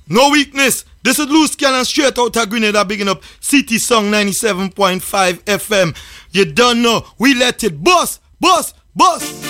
No weakness. This is Loose Cannon straight out of Grenada, bigging up City Song 97.5 FM. You don't know. We let it bust, bust, bust.